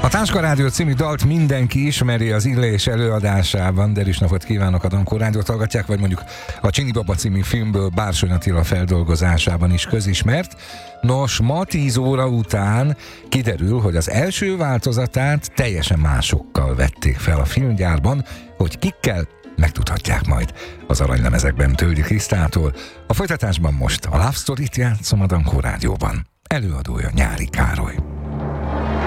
A Táska Rádió című dalt mindenki ismeri az Illés előadásában. Derűs napot kívánok, a Dankó Rádiót hallgatják, vagy mondjuk a Csini Baba című filmből Bársony Attila feldolgozásában is közismert. Nos, ma 10 óra után kiderül, hogy az első változatát teljesen másokkal vették fel a filmgyárban, hogy kikkel, megtudhatják majd az aranylemezekben Tölgyi Krisztától. A folytatásban most a Love Story-t játszom a Dankó Rádióban. Előadója Nyári Károly.